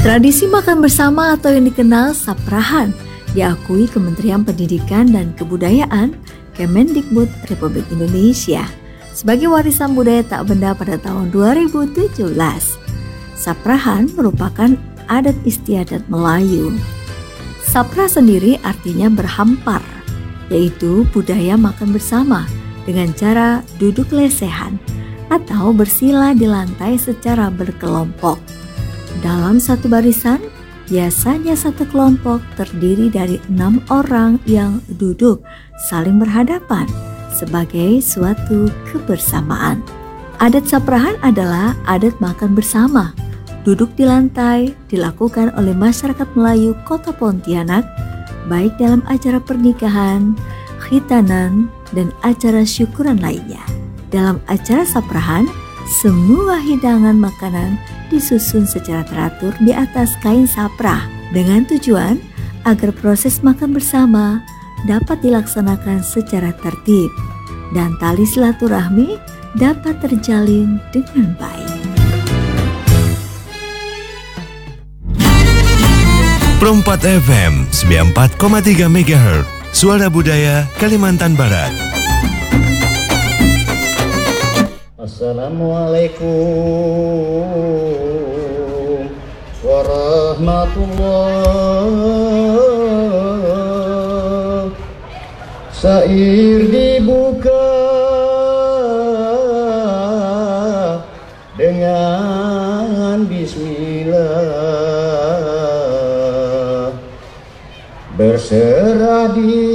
Tradisi makan bersama atau yang dikenal Saprahan diakui Kementerian Pendidikan dan Kebudayaan Kemendikbud Republik Indonesia sebagai warisan budaya tak benda pada tahun 2017. Saprahan merupakan adat istiadat Melayu. Sapra sendiri artinya berhampar, yaitu budaya makan bersama dengan cara duduk lesehan atau bersila di lantai secara berkelompok. Dalam satu barisan, biasanya satu kelompok terdiri dari 6 orang yang duduk saling berhadapan sebagai suatu kebersamaan. Adat Saprahan adalah adat makan bersama. Duduk di lantai dilakukan oleh masyarakat Melayu Kota Pontianak, baik dalam acara pernikahan, khitanan, dan acara syukuran lainnya. Dalam acara Saprahan, semua hidangan makanan disusun secara teratur di atas kain saprah dengan tujuan agar proses makan bersama dapat dilaksanakan secara tertib dan tali silaturahmi dapat terjalin dengan baik. Pro4 FM 94,3 MHz Suara Budaya Kalimantan Barat. Assalamualaikum warahmatullahi. Syair dibuka dengan bismillah, berserah di